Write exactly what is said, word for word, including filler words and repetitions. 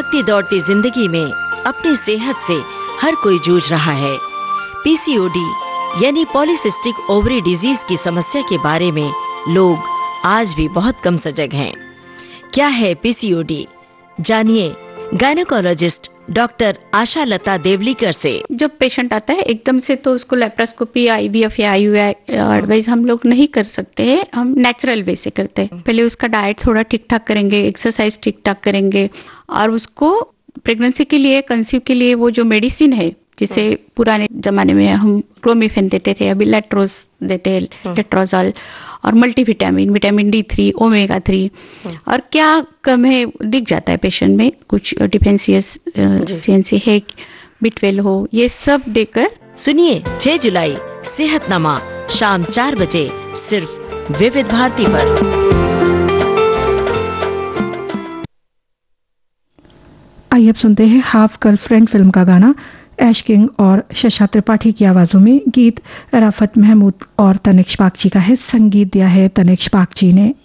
भागती दौड़ती जिंदगी में अपनी सेहत से हर कोई जूझ रहा है। पीसीओडी यानी पॉलीसिस्टिक ओवरी डिजीज की समस्या के बारे में लोग आज भी बहुत कम सजग हैं। क्या है पीसीओडी? जानिए गायनेकोलॉजिस्ट डॉक्टर आशा लता देवलीकर से। जब पेशेंट आता है एकदम से तो उसको लेप्रोस्कोपी, आईवीएफ या आईयूआई एडवाइस हम लोग नहीं कर सकते हैं, हम नेचुरल वे से करते हैं। पहले उसका डाइट थोड़ा ठीक ठाक करेंगे, एक्सरसाइज ठीक ठाक करेंगे और उसको प्रेगनेंसी के लिए, कंसीव के लिए वो जो मेडिसिन है, जिसे पुराने जमाने में हम क्लोमिफेन देते थे, अभी लेट्रोज देते हैं, लेट्रोजॉल, और multivitamin, vitamin D three, omega three, और क्या कम है दिख जाता है पेशेंट में, कुछ डिफेंसियस सीएनसी है, बी ट्वेल्व हो, ये सब देकर। सुनिए छह जुलाई सेहतनामा शाम चार बजे सिर्फ विविध भारती पर। आइए अब सुनते हैं हाफ गर्लफ्रेंड फिल्म का गाना ऐश किंग और शशा त्रिपाठी की आवाजों में। गीत राफत महमूद और तनिष्क पाकची का है, संगीत दिया है तनिष्क पाकची ने।